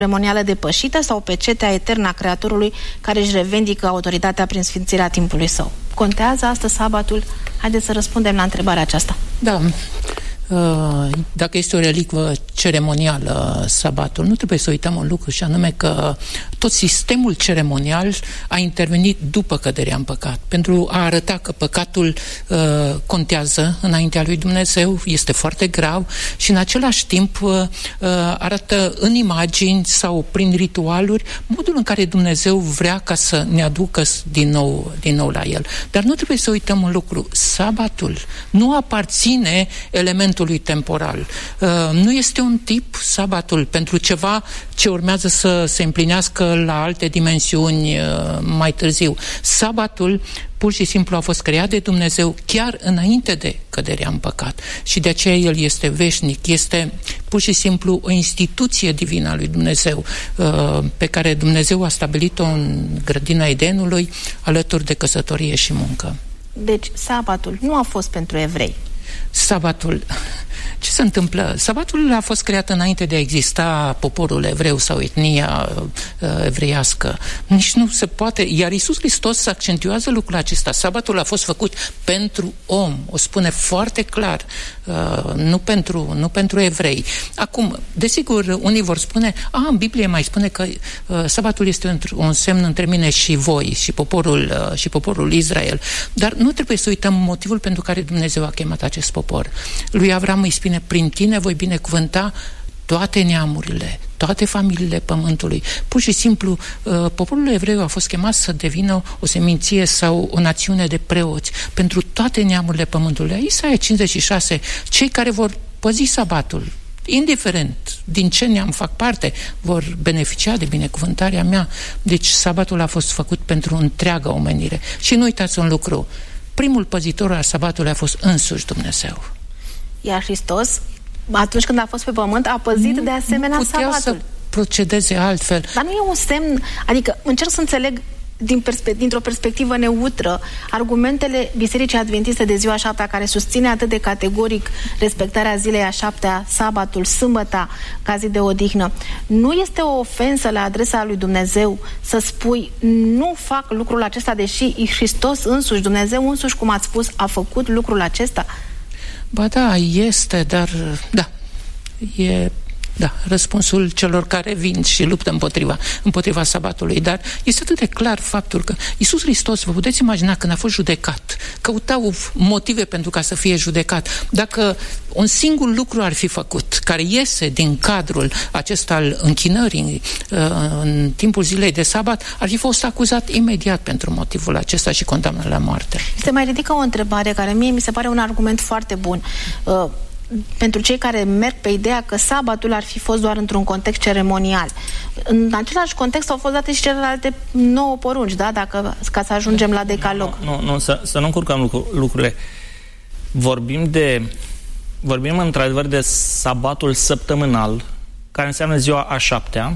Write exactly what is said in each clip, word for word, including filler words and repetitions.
ceremonială depășită sau pecetea eternă a Creatorului care își revendică autoritatea prin sfințirea timpului său? Contează astăzi sabatul? Haideți să răspundem la întrebarea aceasta. Da. Dacă este o relicvă ceremonială sabatul, nu trebuie să uităm un lucru, și anume că tot sistemul ceremonial a intervenit după căderea în păcat, pentru a arăta că păcatul uh, contează înaintea lui Dumnezeu, este foarte grav și în același timp uh, arată în imagini sau prin ritualuri modul în care Dumnezeu vrea ca să ne aducă din nou, din nou la El. Dar nu trebuie să uităm un lucru, sabatul nu aparține elementului temporal. Uh, nu este un tip, sabatul, pentru ceva ce urmează să se împlinească la alte dimensiuni uh, mai târziu. Sabatul pur și simplu a fost creat de Dumnezeu chiar înainte de căderea în păcat și de aceea el este veșnic, este pur și simplu o instituție divină a lui Dumnezeu uh, pe care Dumnezeu a stabilit-o în grădina Edenului alături de căsătorie și muncă. Deci sabatul nu a fost pentru evrei. Sabatul, ce se întâmplă? Sabatul a fost creat înainte de a exista poporul evreu sau etnia uh, evreiască. Nici nu se poate, iar Iisus Hristos accentuează lucrul acesta. Sabatul a fost făcut pentru om, o spune foarte clar, uh, nu, pentru, nu pentru evrei. Acum, desigur, unii vor spune, a, în Biblie mai spune că uh, sabatul este un semn între mine și voi, și poporul, uh, și poporul Israel. Dar nu trebuie să uităm motivul pentru care Dumnezeu a chemat acest popor. Lui Avram îi spune, prin tine voi binecuvânta toate neamurile, toate familiile pământului. Pur și simplu, poporul evreu a fost chemat să devină o seminție sau o națiune de preoți pentru toate neamurile pământului. Isaia cincizeci și șase, cei care vor păzi sabatul, indiferent din ce neam fac parte, vor beneficia de binecuvântarea mea. Deci sabatul a fost făcut pentru întreaga omenire. Și nu uitați un lucru, primul păzitor al sabatului a fost însuși Dumnezeu. Iar Hristos, atunci când a fost pe pământ, a păzit nu, de asemenea nu putea sabatul. Să procedeze altfel. Dar nu e un semn, adică încerc să înțeleg din perspe- dintr-o perspectivă neutră argumentele Bisericii Adventiste de ziua șaptea, care susține atât de categoric respectarea zilei a șaptea, sabatul, sâmbăta, ca zi de odihnă. Nu este o ofensă la adresa lui Dumnezeu să spui nu fac lucrul acesta, deși Hristos însuși, Dumnezeu însuși, cum ați spus, a făcut lucrul acesta? Ba da, este, dar da, e da, răspunsul celor care vin și luptă împotriva, împotriva sabatului. Dar este atât de clar faptul că Iisus Hristos, vă puteți imagina, când a fost judecat, căutau motive pentru ca să fie judecat. Dacă un singur lucru ar fi făcut, care iese din cadrul acesta al închinării în timpul zilei de sabat, ar fi fost acuzat imediat pentru motivul acesta și condamnat la moarte. Se mai ridică o întrebare care mie mi se pare un argument foarte bun. Uh, pentru cei care merg pe ideea că sabatul ar fi fost doar într-un context ceremonial. În același context au fost date și celelalte nouă porunci, da? Dacă, ca să ajungem la decalog. Nu, nu, nu să, să nu încurcăm lucru, lucrurile. Vorbim de vorbim într-adevăr de sabatul săptămânal, care înseamnă ziua a șaptea,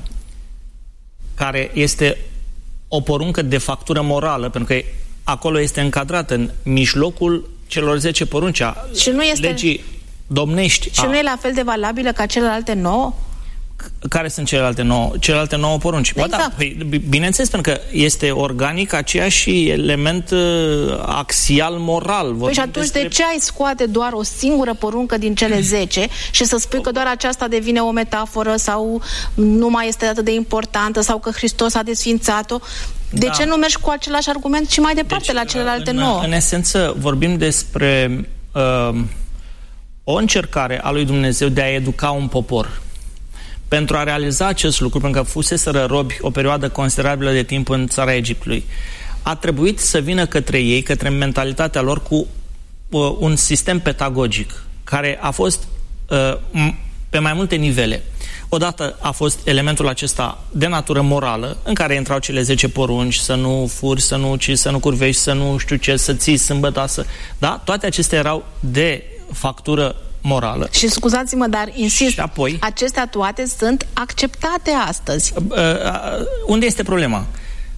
care este o poruncă de factură morală, pentru că acolo este încadrat în mijlocul celor zece porunci a și nu este... legii domnești. Și a... nu e la fel de valabilă ca celelalte nouă? Care sunt celelalte nouă? Celelalte nouă porunci? Exact. Ba da, păi, bineînțeles, pentru că este organic aceeași element uh, axial moral. Păi și atunci despre... de ce ai scoate doar o singură poruncă din cele zece și să spui că doar aceasta devine o metaforă sau nu mai este atât de importantă sau că Hristos a desfințat-o? De da. ce nu mergi cu același argument și mai departe deci, la celelalte în, nouă? În esență, vorbim despre uh, o încercare a lui Dumnezeu de a educa un popor. Pentru a realiza acest lucru, pentru că fuseseră robi o perioadă considerabilă de timp în țara Egiptului, a trebuit să vină către ei, către mentalitatea lor, cu uh, un sistem pedagogic, care a fost uh, pe mai multe nivele. Odată a fost elementul acesta de natură morală, în care intrau cele zece porunci, să nu furi, să nu ucizi, să nu curvești, să nu știu ce, să ții sâmbăta, să... Da? Toate acestea erau de factură morală. Și scuzați-mă, dar insist, și apoi, acestea toate sunt acceptate astăzi. Uh, uh, unde este problema?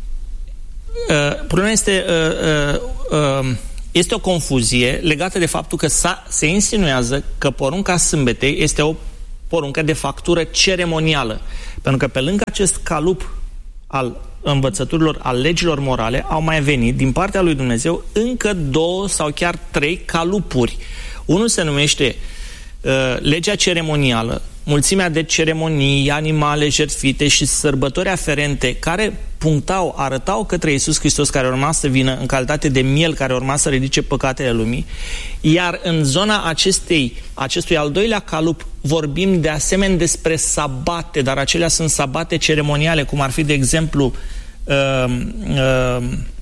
Uh, problema este uh, uh, uh, este o confuzie legată de faptul că se insinuează că porunca sâmbetei este o poruncă de factură ceremonială. Pentru că pe lângă acest calup al învățăturilor, al legilor morale, au mai venit din partea lui Dumnezeu încă două sau chiar trei calupuri. Unul se numește uh, legea ceremonială, mulțimea de ceremonii, animale jertfite și sărbători aferente care punctau, arătau către Iisus Hristos care urma să vină în calitate de miel care urma să ridice păcatele lumii. Iar în zona acestei, acestui al doilea calup vorbim de asemenea despre sabate, dar acelea sunt sabate ceremoniale, cum ar fi de exemplu uh, uh,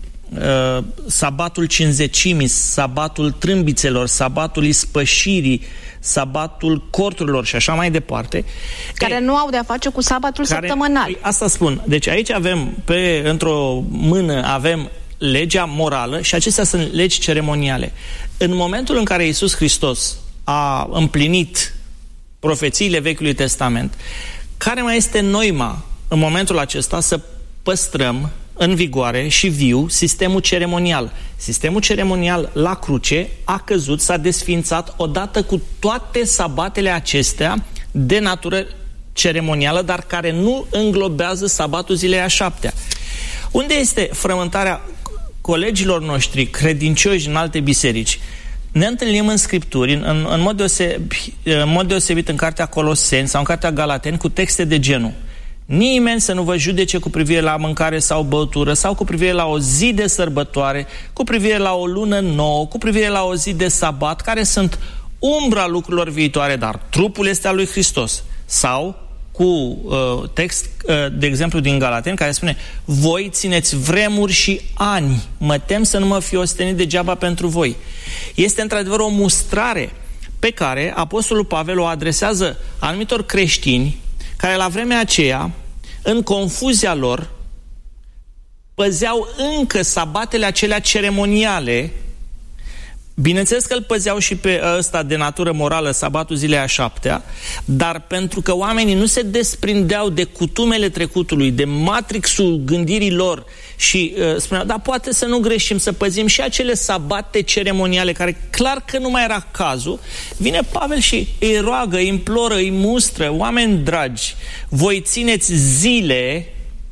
uh, sabatul cinzecimii, sabatul trâmbițelor, sabatul ispășirii, sabatul corturilor și așa mai departe. Care e, nu au de-a face cu sabatul care, săptămânal. Păi, asta spun. Deci aici avem, pe, într-o mână avem legea morală și acestea sunt legi ceremoniale. În momentul în care Iisus Hristos a împlinit profețiile Vechiului Testament, care mai este noima în momentul acesta să păstrăm în vigoare și viu sistemul ceremonial. Sistemul ceremonial la cruce a căzut, s-a desființat odată cu toate sabatele acestea de natură ceremonială, dar care nu înglobează sabatul zilei a șaptea. Unde este frământarea colegilor noștri credincioși în alte biserici? Ne întâlnim în Scripturi, în, în, în, mod deosebit, în mod deosebit în Cartea Coloseni sau în Cartea Galateni, cu texte de genul: nimeni să nu vă judece cu privire la mâncare sau băutură sau cu privire la o zi de sărbătoare, cu privire la o lună nouă, cu privire la o zi de sabat, care sunt umbra lucrurilor viitoare, dar trupul este al lui Hristos. Sau cu uh, text, uh, de exemplu, din Galateni, care spune: voi țineți vremuri și ani, mă tem să nu mă fi ostenit degeaba pentru voi. Este într-adevăr o mustrare pe care Apostolul Pavel o adresează anumitor creștini care la vremea aceea, în confuzia lor, păzeau încă sabatele acelea ceremoniale. Bineînțeles că îl păzeau și pe ăsta de natură morală, sabatul zilei a șaptea, dar pentru că oamenii nu se desprindeau de cutumele trecutului, de matrixul gândirii lor și uh, spuneau: da, poate să nu greșim, să păzim și acele sabate ceremoniale, care clar că nu mai era cazul, vine Pavel și îi roagă, îi imploră, îi mustră: oameni dragi, voi țineți zile,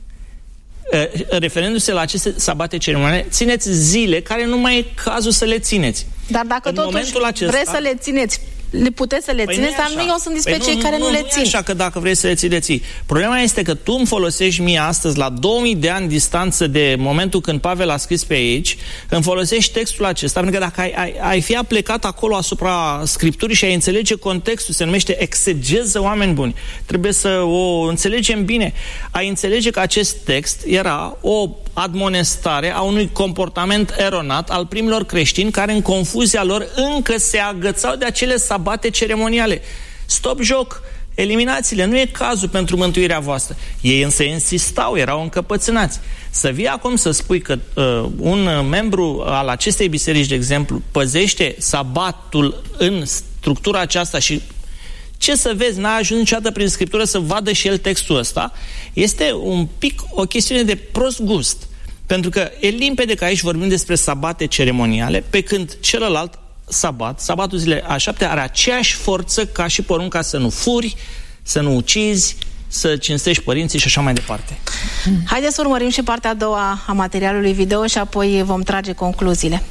referindu-se la aceste sabate ceremoniale, țineți zile care nu mai e cazul să le țineți. Dar dacă în totuși acesta, vreți să le țineți, le puteți să le păi țineți, dar nu eu sunt despre păi cei nu, care nu, nu le țin. Nu e așa că dacă vrei să le ții, le ții. Problema este că tu îmi folosești mie astăzi, la două mii de ani distanță de momentul când Pavel a scris pe aici, îmi folosești textul acesta, pentru că dacă ai, ai, ai fi aplecat acolo asupra Scripturii și ai înțelege contextul, se numește exegeză, oameni buni, trebuie să o înțelegem bine. Ai înțelege că acest text era o admonestare a unui comportament eronat al primilor creștini care în confuzia lor încă se agățau de acele sabate ceremoniale. Stop joc! Eliminați-le! Nu e cazul pentru mântuirea voastră. Ei însă insistau, erau încăpățânați. Să vii acum să spui că uh, un membru al acestei biserici, de exemplu, păzește sabatul în structura aceasta și ce să vezi, n-a ajuns niciodată prin Scriptură să vadă și el textul ăsta, este un pic o chestiune de prost gust. Pentru că e limpede că aici vorbim despre sabate ceremoniale, pe când celălalt sabat, sabatul zilei a șaptea, are aceeași forță ca și porunca să nu furi, să nu ucizi, să cinstești părinții și așa mai departe. Haideți să urmărim și partea a doua a materialului video și apoi vom trage concluziile.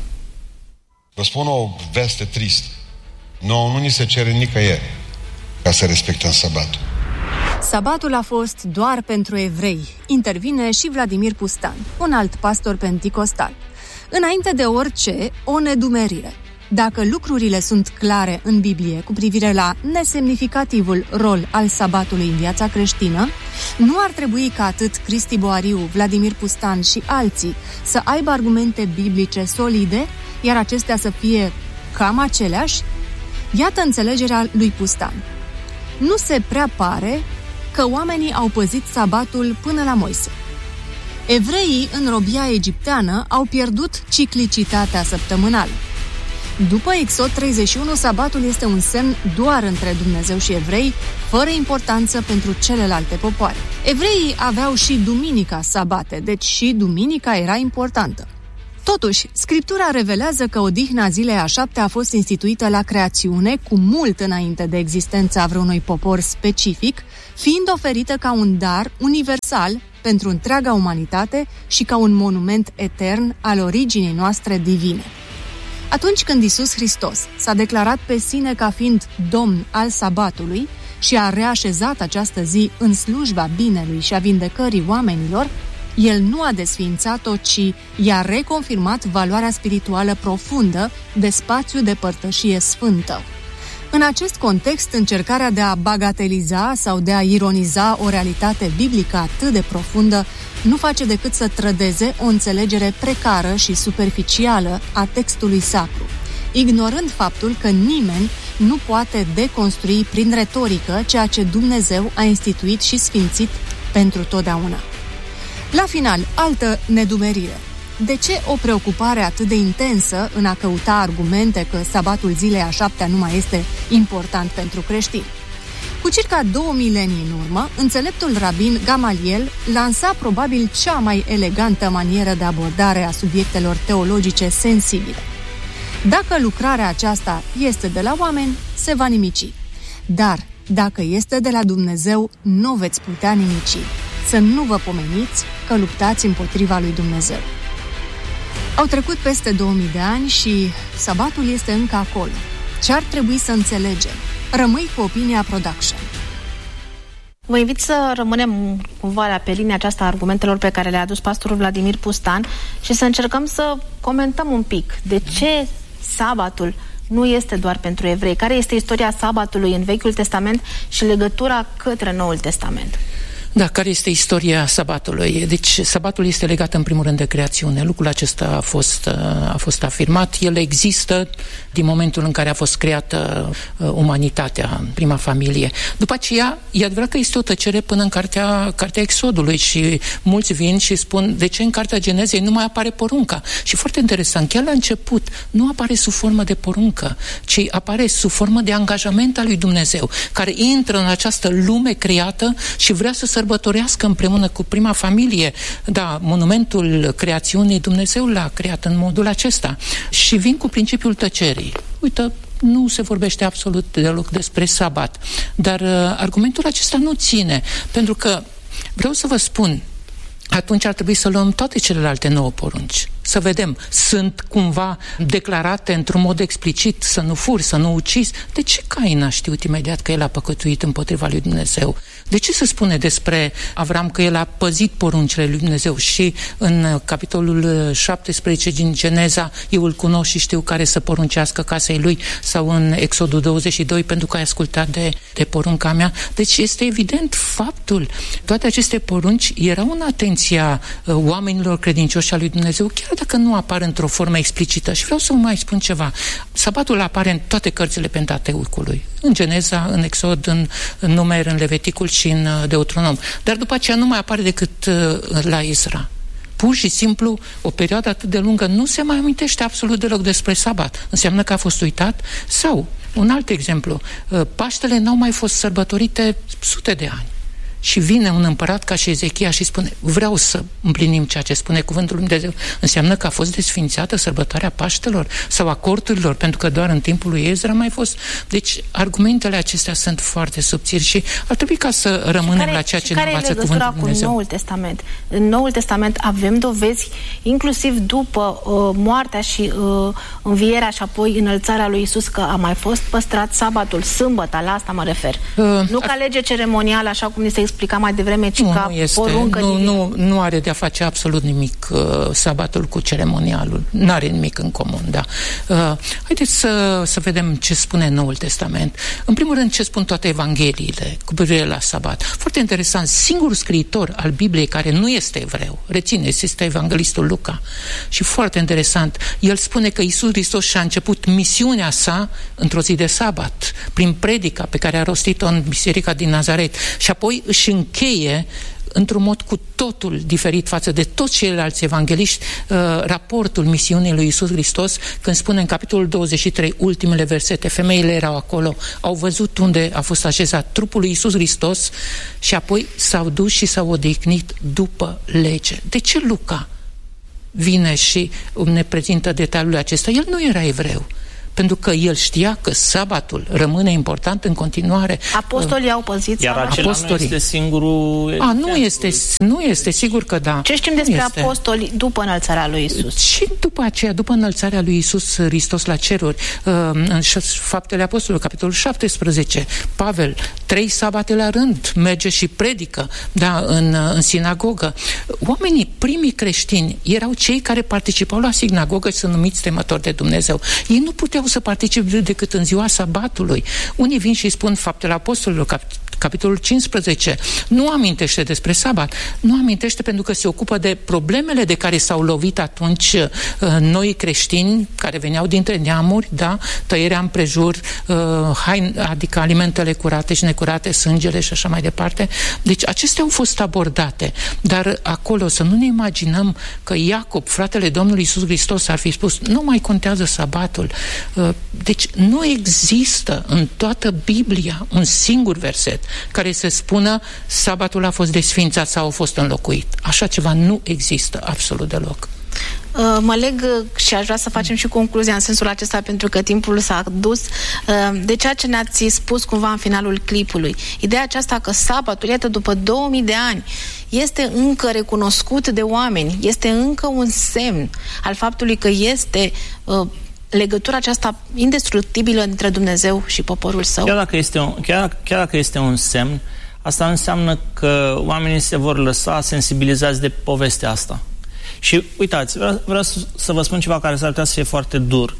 Vă spun o veste tristă. Nouă nu ni se cere nicăieri ca să respectăm sabatul. Sabatul a fost doar pentru evrei. Intervine și Vladimir Pustan, un alt pastor penticostal. Înainte de orice, o nedumerire. Dacă lucrurile sunt clare în Biblie cu privire la nesemnificativul rol al sabatului în viața creștină, nu ar trebui ca atât Cristi Boariu, Vladimir Pustan și alții să aibă argumente biblice solide, iar acestea să fie cam aceleași? Iată înțelegerea lui Pustan. Nu se prea pare că oamenii au păzit sabatul până la Moise. Evreii în robia egipteană au pierdut ciclicitatea săptămânală. După Exod treizeci și unu, sabatul este un semn doar între Dumnezeu și evrei, fără importanță pentru celelalte popoare. Evreii aveau și duminica sabate, deci și duminica era importantă. Totuși, Scriptura revelează că odihna zilei a șaptea a fost instituită la creațiune cu mult înainte de existența vreunui popor specific, fiind oferită ca un dar universal pentru întreaga umanitate și ca un monument etern al originii noastre divine. Atunci când Iisus Hristos s-a declarat pe sine ca fiind Domn al sabatului și a reașezat această zi în slujba binelui și a vindecării oamenilor, El nu a desființat-o, ci i-a reconfirmat valoarea spirituală profundă de spațiu de părtășie sfântă. În acest context, încercarea de a bagateliza sau de a ironiza o realitate biblică atât de profundă nu face decât să trădeze o înțelegere precară și superficială a textului sacru, ignorând faptul că nimeni nu poate deconstrui prin retorică ceea ce Dumnezeu a instituit și sfințit pentru totdeauna. La final, altă nedumerire. De ce o preocupare atât de intensă în a căuta argumente că sabatul zilei a șaptea nu mai este important pentru creștini? Cu circa două milenii în urmă, înțeleptul rabin Gamaliel lansa probabil cea mai elegantă manieră de abordare a subiectelor teologice sensibile. Dacă lucrarea aceasta este de la oameni, se va nimici. Dar, dacă este de la Dumnezeu, nu veți putea nimici. Să nu vă pomeniți că luptați împotriva lui Dumnezeu. Au trecut peste două mii de ani și sabatul este încă acolo. Ce ar trebui să înțelegem? Rămâi cu Opinia Production. Vă invit să rămânem cumva pe linia aceasta a argumentelor pe care le-a adus pastorul Vladimir Pustan și să încercăm să comentăm un pic de ce sabatul nu este doar pentru evrei. Care este istoria sabatului în Vechiul Testament și legătura către Noul Testament? Da, care este istoria sabatului? Deci, sabatul este legat în primul rând de creațiune. Lucrul acesta a fost, a fost afirmat. El există din momentul în care a fost creată uh, umanitatea, prima familie. După aceea, e adevărat că este o tăcere până în cartea, cartea Exodului și mulți vin și spun de ce în cartea Genezei nu mai apare porunca. Și foarte interesant, chiar la început nu apare sub formă de poruncă, ci apare sub formă de angajament al lui Dumnezeu, care intră în această lume creată și vrea să sărbătorească împreună cu prima familie. Da, monumentul creațiunii, Dumnezeu l-a creat în modul acesta. Și vin cu principiul tăcerii. Uite, nu se vorbește absolut deloc despre sabat. Dar uh, argumentul acesta nu ține, pentru că vreau să vă spun, atunci ar trebui să luăm toate celelalte nouă porunci. Să vedem, sunt cumva declarate într-un mod explicit să nu furi, să nu ucizi. De ce Cain a știut imediat că el a păcătuit împotriva lui Dumnezeu? De ce se spune despre Avram că el a păzit poruncile lui Dumnezeu? Și în capitolul șaptesprezece din Geneza, eu îl cunosc și știu care să poruncească casei lui, sau în Exodul douăzeci și doi, pentru că ai ascultat de, de porunca mea. Deci este evident faptul. Toate aceste porunci erau în atenția uh, oamenilor credincioși al lui Dumnezeu, chiar dacă nu apar într-o formă explicită. Și vreau să vă mai spun ceva. Sabatul apare în toate cărțile Pentateucului. În Geneza, în Exod, în, în Numer, în Leviticul și în Deuteronom. Dar după aceea nu mai apare decât uh, la Ezra. Pur și simplu, o perioadă atât de lungă nu se mai amintește absolut deloc despre sabat. Înseamnă că a fost uitat? Sau, un alt exemplu, uh, Paștele n-au mai fost sărbătorite sute de ani. Și vine un împărat ca și Ezechia și spune, vreau să împlinim ceea ce spune cuvântul lui Dumnezeu. Înseamnă că a fost desfințată sărbătoarea Paștelor sau a corturilor, pentru că doar în timpul lui Ezra mai fost. Deci argumentele acestea sunt foarte subțiri și ar trebui ca să rămânem care, la ceea ce ne învață cuvântul lui Dumnezeu. Cu Noul Testament? În Noul Testament avem dovezi, inclusiv după uh, moartea și uh, învierea și apoi înălțarea lui Iisus, că a mai fost păstrat sabatul, sâmbăta, la asta mă refer. Uh, nu ca lege ceremonială, așa cum ni se explica mai devreme, ci nu, ca nu este, poruncă nu, nu, nu are de-a face absolut nimic uh, sabatul cu ceremonialul. N-are nimic în comun, da. Uh, haideți să, să vedem ce spune Noul Testament. În primul rând, ce spun toate evangheliile cu privire la sabat. Foarte interesant, singurul scriitor al Bibliei care nu este evreu, rețineți, este evanghelistul Luca. Și foarte interesant, el spune că Iisus Hristos și-a început misiunea sa într-o zi de sabat, prin predica pe care a rostit-o în biserica din Nazaret. Și apoi își încheie într-un mod cu totul diferit față de toți ceilalți evangeliști uh, raportul misiunii lui Iisus Hristos, când spune în capitolul douăzeci și trei, ultimele versete, femeile erau acolo, au văzut unde a fost așezat trupul lui Iisus Hristos și apoi s-au dus și s-au odihnit după lege. De ce Luca vine și ne prezintă detaliul acesta, el nu era evreu. Pentru că el știa că sabatul rămâne important în continuare. Apostolii au păzit Iar sabatul. acela nu este singurul... A, nu este, nu este, sigur că da. Ce știm despre apostoli după înălțarea lui Iisus? Și după aceea, după înălțarea lui Iisus Hristos la ceruri, în Faptele Apostolilor, capitolul șaptesprezece, Pavel, trei sabate la rând, merge și predică, da, în, în sinagogă. Oamenii, primii creștini, erau cei care participau la sinagogă și sunt numiți temători de Dumnezeu. Ei nu puteau să participe decât în ziua sabatului. Unii vin și spun Faptele Apostolilor, cap capitolul cincisprezece, nu amintește despre sabat, nu amintește pentru că se ocupă de problemele de care s-au lovit atunci uh, noi creștini care veneau dintre neamuri, da, tăierea împrejur, uh, hain, adică alimentele curate și necurate, sângele și așa mai departe. Deci acestea au fost abordate, dar acolo să nu ne imaginăm că Iacob, fratele Domnului Iisus Hristos, ar fi spus, nu mai contează sabatul. Uh, deci nu există în toată Biblia un singur verset care să spună sabatul a fost desfințat sau a fost înlocuit. Așa ceva nu există absolut deloc. Uh, mă leg și aș vrea să facem și concluzia în sensul acesta, pentru că timpul s-a dus, uh, de ceea ce ne-ați spus cumva în finalul clipului. Ideea aceasta că sabatul, iată, după două mii de ani, este încă recunoscut de oameni, este încă un semn al faptului că este uh, legătura aceasta indestructibilă între Dumnezeu și poporul său. Chiar dacă este un, chiar, chiar dacă este un semn, asta înseamnă că oamenii se vor lăsa sensibilizați de povestea asta. Și uitați, vreau, vreau să vă spun ceva care s-ar putea să fie foarte dur.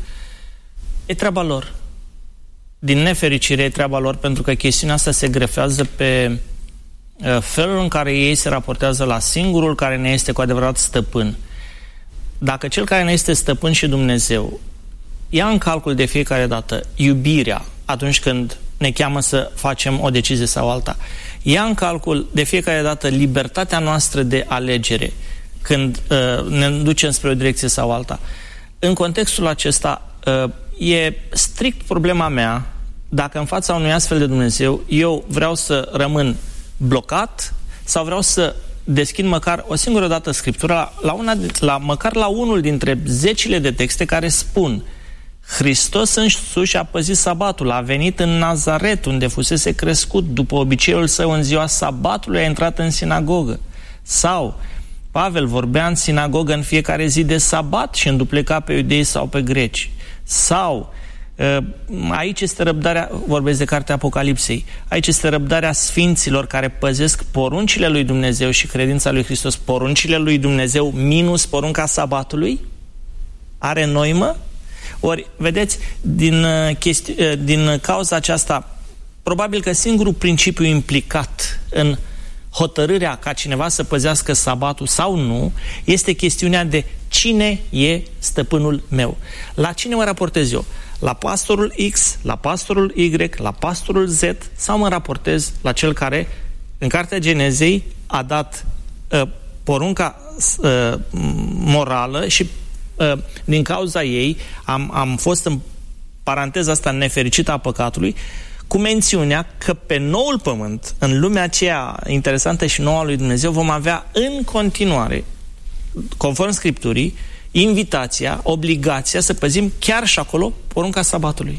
E treaba lor. Din nefericire e treaba lor, pentru că chestiunea asta se grefează pe uh, felul în care ei se raportează la singurul care ne este cu adevărat stăpân. Dacă cel care ne este stăpân și Dumnezeu ia în calcul de fiecare dată iubirea atunci când ne cheamă să facem o decizie sau alta, ia în calcul de fiecare dată libertatea noastră de alegere când uh, ne ducem spre o direcție sau alta. În contextul acesta uh, e strict problema mea dacă în fața unui astfel de Dumnezeu eu vreau să rămân blocat sau vreau să deschid măcar o singură dată Scriptura la, una, la măcar la unul dintre zecile de texte care spun: Hristos însuși a păzit sabatul, a venit în Nazaret, unde fusese crescut, după obiceiul său în ziua sabatului a intrat în sinagogă. Sau Pavel vorbea în sinagogă în fiecare zi de sabat și îndupleca pe iudei sau pe greci. Sau aici este răbdarea, vorbesc de cartea Apocalipsei, aici este răbdarea sfinților care păzesc poruncile lui Dumnezeu și credința lui Hristos. Poruncile lui Dumnezeu minus porunca sabatului are noimă? Ori, vedeți, din, chesti- din cauza aceasta, probabil că singurul principiu implicat în hotărârea ca cineva să păzească sabatul sau nu, este chestiunea de cine e stăpânul meu. La cine mă raportez eu? La pastorul X, la pastorul Y, la pastorul Z, sau mă raportez la cel care, în Cartea Genezei, a dat uh, porunca uh, morală și uh, din cauza ei am, am fost în paranteza asta nefericită a păcatului, cu mențiunea că pe noul pământ, în lumea aceea interesantă și nouă a lui Dumnezeu, vom avea în continuare, conform Scripturii, invitația, obligația să păzim chiar și acolo porunca sabatului.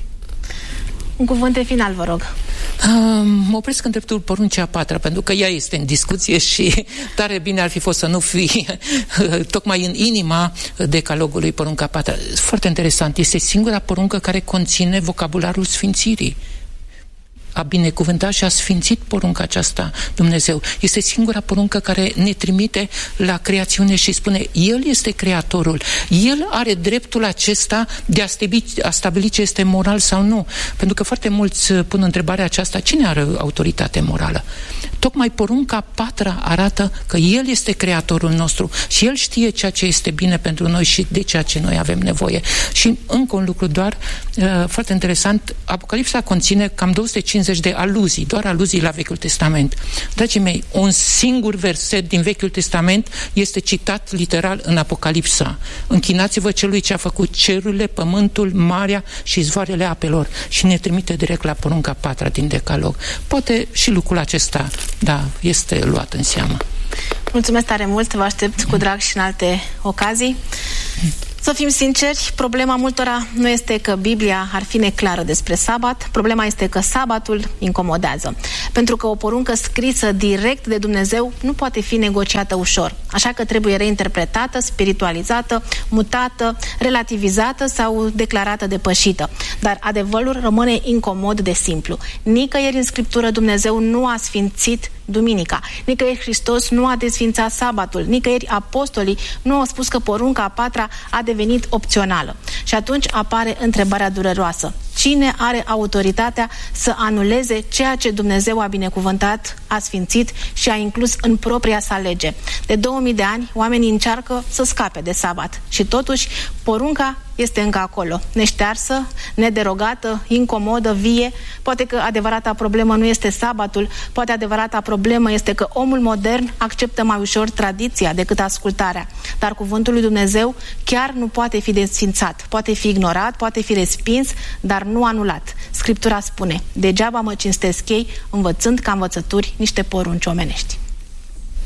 Un cuvânt de final, vă rog. Uh, mă opresc în dreptul poruncii a patra, pentru că ea este în discuție și tare bine ar fi fost să nu fie tocmai în inima decalogului porunca a patra. Foarte interesant, este singura poruncă care conține vocabularul sfințirii. A binecuvântat și a sfințit porunca aceasta Dumnezeu. Este singura poruncă care ne trimite la creațiune și spune: El este creatorul. El are dreptul acesta de a stabili, a stabili ce este moral sau nu. Pentru că foarte mulți pun întrebarea aceasta: cine are autoritate morală? Tocmai porunca a patra arată că El este creatorul nostru și El știe ceea ce este bine pentru noi și de ceea ce noi avem nevoie. Și încă un lucru doar uh, foarte interesant, Apocalipsa conține cam două sute cincizeci de aluzii, doar aluzii la Vechiul Testament. Dragii mei, un singur verset din Vechiul Testament este citat literal în Apocalipsa. Închinați-vă celui ce a făcut cerurile, pământul, marea și izvoarele apelor, și ne trimite direct la porunca patra din Decalog. Poate și lucrul acesta, da, este luat în seamă. Mulțumesc tare mult, vă aștept cu drag și în alte ocazii. Să fim sinceri, problema multora nu este că Biblia ar fi neclară despre sabat, problema este că sabatul incomodează. Pentru că o poruncă scrisă direct de Dumnezeu nu poate fi negociată ușor. Așa că trebuie reinterpretată, spiritualizată, mutată, relativizată sau declarată depășită. Dar adevărul rămâne incomod de simplu. Nicăieri în Scriptură Dumnezeu nu a sfințit duminica. Nicăieri Hristos nu a desfințat sabatul. Nicăieri apostolii nu au spus că porunca a patra a devenit opțională. Și atunci apare întrebarea dureroasă. Cine are autoritatea să anuleze ceea ce Dumnezeu a binecuvântat, a sfințit și a inclus în propria sa lege? De două mii de ani, oamenii încearcă să scape de sabat și totuși porunca este încă acolo, neștearsă, nederogată, incomodă, vie. Poate că adevărata problemă nu este sabatul, poate adevărata problemă este că omul modern acceptă mai ușor tradiția decât ascultarea. Dar cuvântul lui Dumnezeu chiar nu poate fi desfințat, poate fi ignorat, poate fi respins, dar nu anulat. Scriptura spune, degeaba mă cinstesc ei învățând ca învățături niște porunci omenești.